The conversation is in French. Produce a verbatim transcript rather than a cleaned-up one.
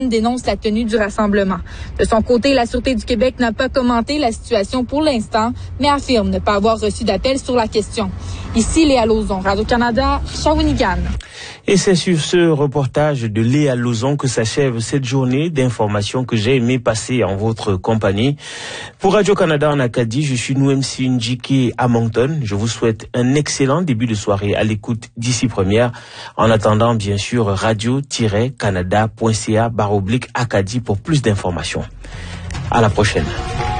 dénonce la tenue du rassemblement. De son côté, la Sûreté du Québec n'a pas commenté la situation pour l'instant, mais affirme ne pas avoir reçu d'appel sur la question. Ici, Léa Lauzon, Radio-Canada, Shawinigan. Et c'est sur ce reportage de Léa Lauzon que s'achève cette journée d'informations que j'ai aimé passer en votre compagnie. Pour Radio-Canada en Acadie, je suis Nouemsi Njike à Moncton. Je vous souhaite un excellent début de soirée à l'écoute d'ici première. En attendant, bien sûr, radio-canada point c a barre oblique Acadie pour plus d'informations. À la prochaine.